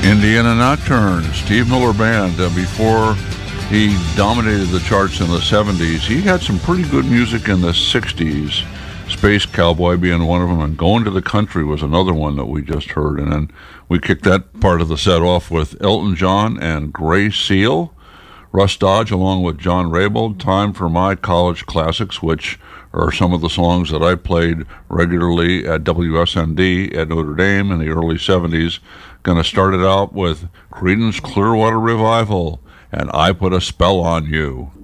Indiana Nocturne, Steve Miller Band. Before he dominated the charts in the 70s, he had some pretty good music in the 60s. Space Cowboy being one of them, and Going to the Country was another one that we just heard. And then we kicked that part of the set off with Elton John and Gray Seal. Russ Dodge along with John Raybould, Time for My College Classics, which are some of the songs that I played regularly at WSND at Notre Dame in the early 70s. Going to start it out with Creedence Clearwater Revival and I Put a Spell on You.